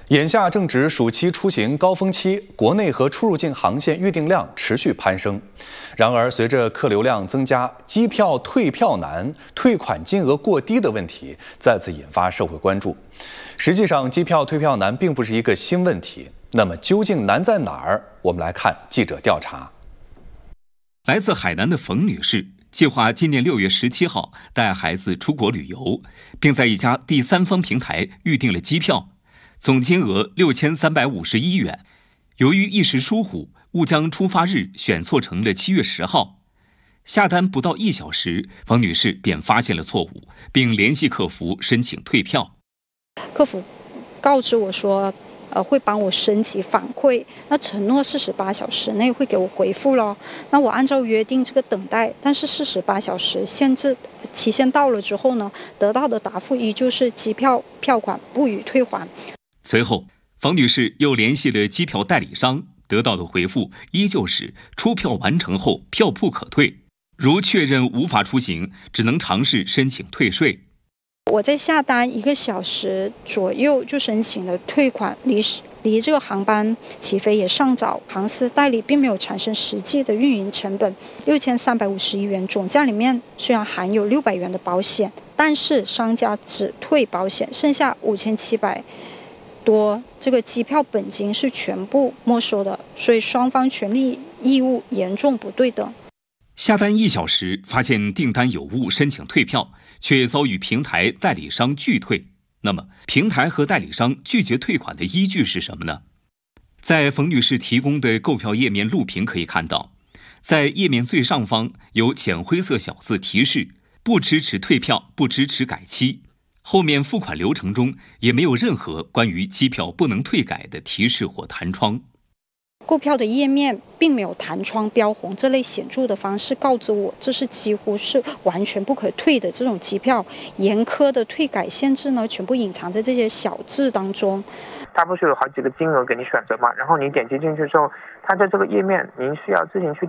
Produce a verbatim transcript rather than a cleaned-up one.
眼下正值暑期出行高峰期，国内和出入境航线预订量持续攀升。然而，随着客流量增加，机票退票难、退款金额过低的问题再次引发社会关注。实际上，机票退票难并不是一个新问题。那么，究竟难在哪儿？我们来看记者调查。 来自海南的冯女士计划今年六月十七号带孩子出国旅游，并在一家第三方平台预订了机票。总金额六千三百五十一元，由于一时疏忽，误将出发日选错成了七月十号。下单不到一小时，冯女士便发现了错误，并联系客服申请退票。 客服告知我说，呃，会帮我升级反馈，那承诺四十八小时内会给我回复咯。那我按照约定这个等待，但是四十八小时限制期限到了之后呢，得到的答复依旧是机票票款不予退还。 随后，冯女士又联系了机票代理商，得到的回复依旧是出票完成后票不可退，如确认无法出行，只能尝试申请退税。 我在下单一个小时左右就申请了退款，离离这个航班起飞也尚早，航司代理并没有产生实际的运营成本。六千三百五十一元总价里面虽然含有六百元的保险，但是商家只退保险，剩下五千七百多，这个机票本金是全部没收的，所以双方权利义务严重不对等。 下单一小时发现订单有误，申请退票，却遭遇平台代理商拒退。那么，平台和代理商拒绝退款的依据是什么呢？在冯女士提供的购票页面录屏可以看到，在页面最上方有浅灰色小字提示不支持退票，不支持改期。后面付款流程中也没有任何关于机票不能退改的提示或弹窗。 购票的页面并没有弹窗标红这类显著的方式告知我，这是几乎是完全不可退的这种机票。严苛的退改限制呢，全部隐藏在这些小字当中。 它不是有好几个金额给你选择嘛？然后你点击进去之后，它在这个页面您需要自行去